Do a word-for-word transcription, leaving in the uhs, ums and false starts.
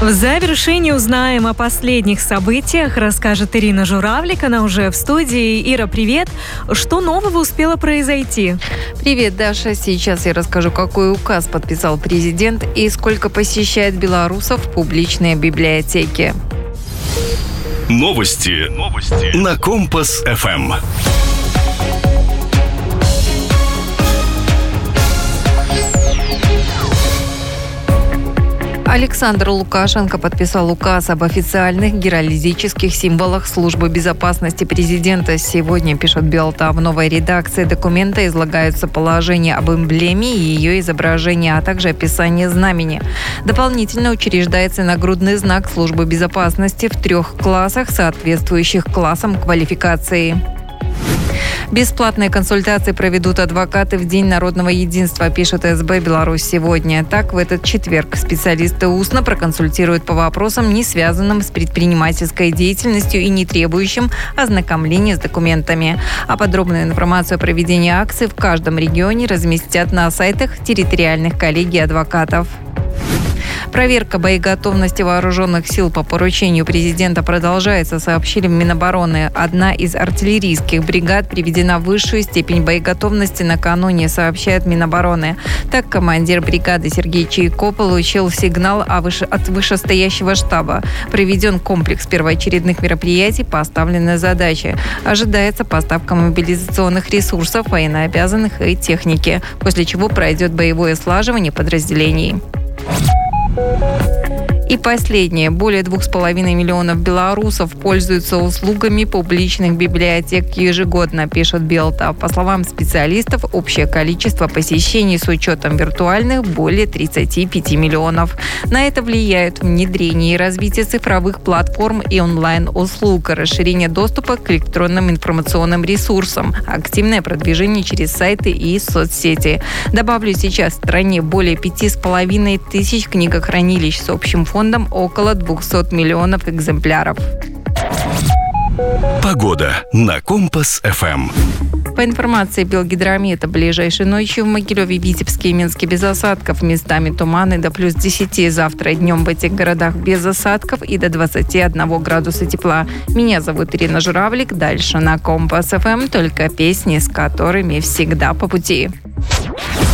В завершении узнаем о последних событиях, расскажет Ирина Журавлик. Она уже в студии. Ира, привет. Что нового успело произойти? Привет, Даша. Сейчас я расскажу, какой указ подписал президент и сколько посещает белорусов публичные библиотеки. Новости. Новости. На Компас-эф эм. Александр Лукашенко подписал указ об официальных геральдических символах Службы безопасности президента. Сегодня, пишет Белта, в новой редакции документа излагаются положения об эмблеме и ее изображение, а также описание знамени. Дополнительно учреждается нагрудный знак Службы безопасности в трех классах, соответствующих классам квалификации. Бесплатные консультации проведут адвокаты в День народного единства, пишет эс бэ «Беларусь сегодня». Так, в этот четверг специалисты устно проконсультируют по вопросам, не связанным с предпринимательской деятельностью и не требующим ознакомления с документами. А подробную информацию о проведении акций в каждом регионе разместят на сайтах территориальных коллегий адвокатов. Проверка боеготовности вооруженных сил по поручению президента продолжается, сообщили в Минобороны. Одна из артиллерийских бригад приведена в высшую степень боеготовности накануне, сообщает Минобороны. Так, командир бригады Сергей Чайко получил сигнал от вышестоящего штаба. Проведен комплекс первоочередных мероприятий, поставлены задачи. Ожидается поставка мобилизационных ресурсов, военнообязанных и техники, после чего пройдет боевое слаживание подразделений. И последнее. Более двух с половиной миллионов белорусов пользуются услугами публичных библиотек ежегодно, пишет Белта. По словам специалистов, общее количество посещений с учетом виртуальных более тридцати пяти миллионов. На это влияют внедрение и развитие цифровых платформ и онлайн-услуг, расширение доступа к электронным информационным ресурсам, активное продвижение через сайты и соцсети. Добавлю, сейчас в стране более пяти с половиной тысяч книгохранилищ с общим фондом около двухсот миллионов экземпляров. Погода на Компас-эф эм. По информации Белгидромета, ближайшей ночью в Могилеве, Витебске и Минске без осадков, местами туманы до плюс десяти. Завтра днем в этих городах без осадков и до двадцати одного градуса тепла. Меня зовут Ирина Журавлик. Дальше на Компас-эф эм только песни, с которыми всегда по пути.